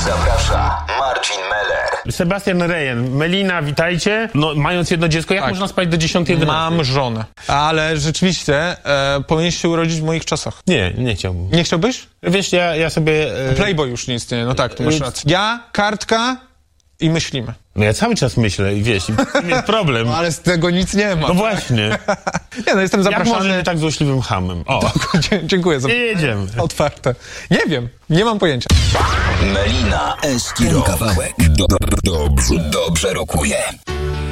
Zaprasza Marcin Meller. Sebastian Rejent. Melina, witajcie. No, mając jedno dziecko, jak można spać do 10:11? Mam żonę. Ale rzeczywiście powinieneś się urodzić w moich czasach. Nie chciałbym. Nie chciałbyś? Wiesz, ja sobie... Playboy już nie istnieje, no tak, tu masz rację. Ja, kartka i myślimy. No ja cały czas myślę i wiesz, i jest problem. Ale z tego nic nie ma. No właśnie. Nie, no jestem Jak zapraszany. możesz być tak złośliwym hamem? O, Dziękuję za jedziemy. otwarte. Nie wiem, nie mam pojęcia. Melina Eskiro. Kawałek dobrze rokuje.